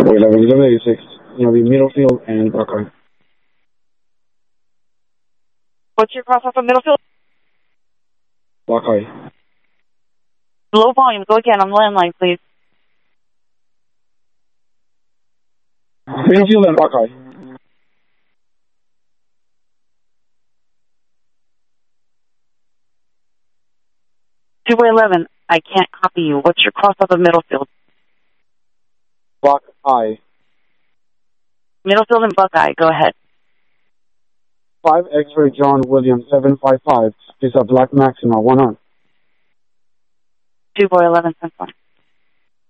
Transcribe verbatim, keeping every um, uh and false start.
eleven, eleven eighty-six. It's going to be Middlefield and Buckeye. What's your cross off of Middlefield? Buckeye. Low volume. Go again on the landline, please. Middlefield and Buckeye. two by eleven. I can't copy you. What's your cross off of Middlefield? Buckeye. Middlefield and Buckeye. Go ahead. five X-ray John William seven five five is a Black Maxima one on. two by eleven, ten